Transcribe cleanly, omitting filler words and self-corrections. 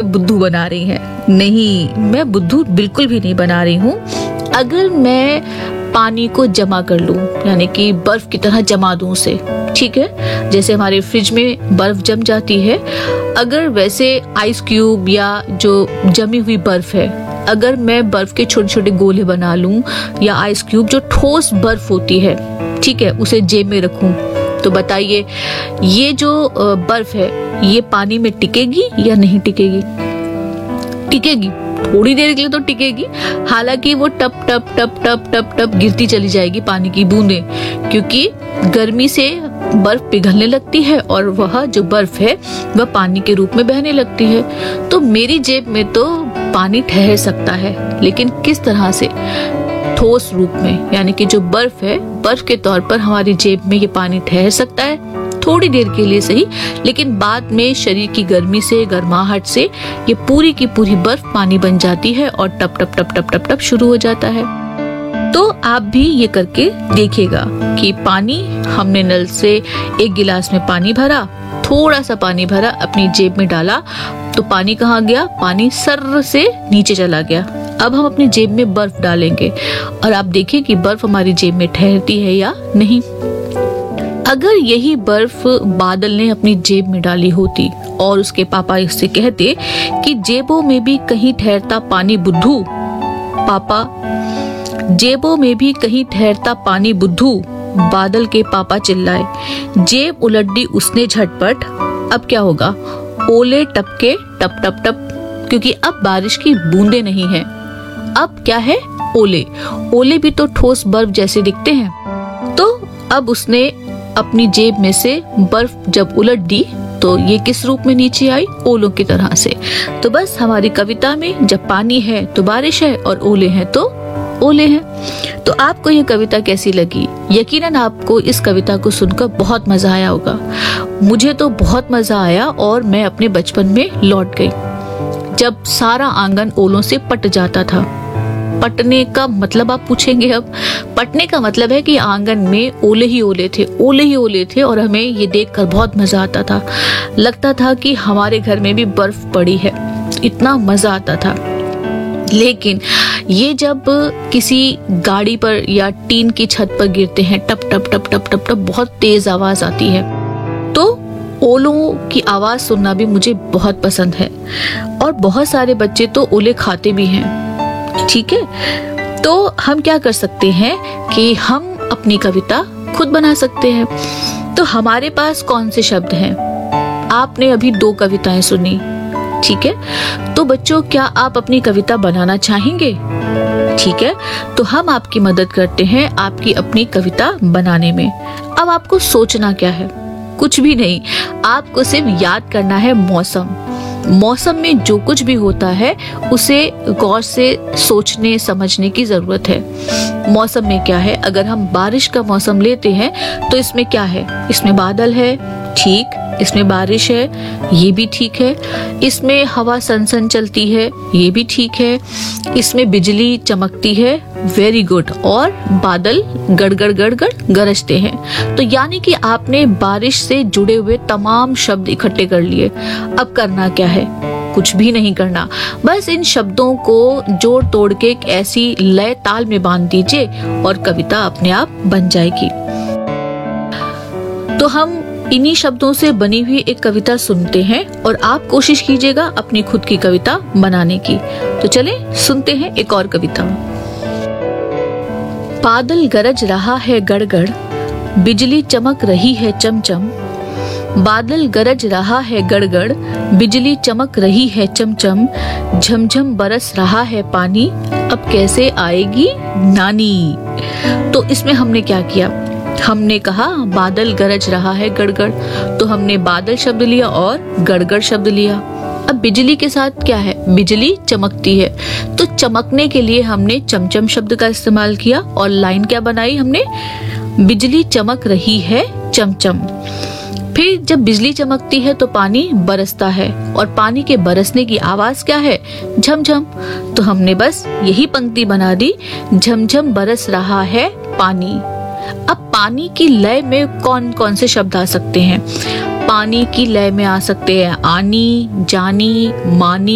बुद्धू बना रही हैं। नहीं, मैं बुद्धू बिल्कुल भी नहीं बना रही हूँ। अगर मैं पानी को जमा कर लूं, यानी कि बर्फ की तरह जमा दूं उसे, ठीक है, जैसे हमारे फ्रिज में बर्फ जम जाती है, अगर वैसे आइस क्यूब या जो जमी हुई बर्फ है, अगर मैं बर्फ के छोटे छोटे गोले बना लूं या आइस क्यूब जो ठोस बर्फ होती है, ठीक है, उसे जेब में रखूं, तो बताइए ये जो बर्फ है ये पानी में टिकेगी या नहीं टिकेगी? टिकेगी, थोड़ी देर के लिए तो टिकेगी। हालांकि वो टप टप टप टप टप टप गिरती चली जाएगी पानी की बूंदें, क्योंकि गर्मी से बर्फ पिघलने लगती है और वह जो बर्फ है वह पानी के रूप में बहने लगती है। तो मेरी जेब में तो पानी ठहर सकता है, लेकिन किस तरह से? ठोस रूप में, यानी कि जो बर्फ है, बर्फ के तौर पर हमारी जेब में ये पानी ठहर सकता है, थोड़ी देर के लिए सही, लेकिन बाद में शरीर की गर्मी से, गर्माहट से ये पूरी की पूरी बर्फ पानी बन जाती है और टप टप टप टप टप टप शुरू हो जाता है। तो आप भी ये करके देखिएगा कि पानी, हमने नल से एक गिलास में पानी भरा, थोड़ा सा पानी भरा, अपनी जेब में डाला, तो पानी कहाँ गया? पानी सर्र से नीचे चला गया। अब हम अपनी जेब में बर्फ डालेंगे और आप देखिए कि बर्फ हमारी जेब में ठहरती है या नहीं। अगर यही बर्फ बादल ने अपनी जेब में डाली होती और उसके पापा इससे कहते कि जेबों में भी कहीं ठहरता पानी बुद्धू, पापा जेबों में भी कहीं ठहरता पानी बुद्धू, बादल के पापा चिल्लाए। जेब उलट दी उसने झटपट। अब क्या होगा? ओले टपके टप टप टप, क्योंकि अब बारिश की बूंदे नहीं है, अब क्या है? ओले। ओले भी तो ठोस बर्फ जैसे दिखते हैं। तो अब उसने अपनी जेब में से बर्फ जब उलट दी तो ये किस रूप में नीचे आई? ओलों की तरह से। तो बस हमारी कविता में जब पानी है तो बारिश है और ओले हैं तो ओले हैं। तो आपको ये कविता कैसी लगी? यकीनन आपको इस कविता को सुनकर बहुत मजा आया होगा। मुझे तो बहुत मजा आया और मैं अपने बचपन में लौट गई, जब सारा आंगन ओलों से पट जाता था। पटने का मतलब आप पूछेंगे, अब पटने का मतलब है कि आंगन में ओले ही ओले थे, ओले ही ओले थे, और हमें ये देखकर बहुत मजा आता था। लगता था कि हमारे घर में भी बर्फ पड़ी है, इतना मजा आता था। लेकिन ये जब किसी गाड़ी पर या टीन की छत पर गिरते हैं, टप टप टप टप टप टप बहुत तेज आवाज आती है, तो ओलों की आवाज सुनना भी मुझे बहुत पसंद है। और बहुत सारे बच्चे तो ओले खाते भी हैं, ठीक है। तो हम क्या कर सकते हैं कि हम अपनी कविता खुद बना सकते हैं। तो हमारे पास कौन से शब्द हैं? आपने अभी 2 कविताएं सुनी, ठीक है। तो बच्चों, क्या आप अपनी कविता बनाना चाहेंगे? ठीक है, तो हम आपकी मदद करते हैं आपकी अपनी कविता बनाने में। अब आपको सोचना क्या है? कुछ भी नहीं, आपको सिर्फ याद करना है मौसम। मौसम में जो कुछ भी होता है उसे गौर से सोचने समझने की जरूरत है। मौसम में क्या है? अगर हम बारिश का मौसम लेते हैं तो इसमें क्या है? इसमें बादल है, ठीक। इसमें बारिश है, ये भी ठीक है। इसमें हवा सनसन चलती है, ये भी ठीक है। इसमें बिजली चमकती है, वेरी गुड। और बादल गड़गड़ गड़गड़ गरजते हैं। तो यानी कि आपने बारिश से जुड़े हुए तमाम शब्द इकट्ठे कर लिए। अब करना क्या है? कुछ भी नहीं करना, बस इन शब्दों को जोड़ तोड़ के एक ऐसी लय ताल में बांध दीजिए और कविता अपने आप बन जाएगी। तो हम इन्हीं शब्दों से बनी हुई एक कविता सुनते हैं और आप कोशिश कीजिएगा अपनी खुद की कविता बनाने की। तो चले सुनते हैं एक और कविता। बादल गरज रहा है गड़गड़, बिजली चमक रही है चमचम। बादल गरज रहा है गड़गड़, बिजली चमक रही है चमचम। झमझम बरस रहा है पानी, अब कैसे आएगी नानी। तो इसमें हमने क्या किया? हमने कहा बादल गरज रहा है गड़गड़, तो हमने बादल शब्द लिया और गड़गड़ शब्द लिया। अब बिजली के साथ क्या है? बिजली चमकती है, तो चमकने के लिए हमने चमचम शब्द का इस्तेमाल किया और लाइन क्या बनाई हमने? बिजली चमक रही है चमचम। फिर जब बिजली चमकती है तो पानी बरसता है और पानी के बरसने की आवाज क्या है? झमझम। तो हमने बस यही पंक्ति बना दी, झमझम बरस रहा है पानी। अब पानी की लय में कौन कौन से शब्द आ सकते हैं? पानी की लय में आ सकते हैं आनी, जानी, मानी,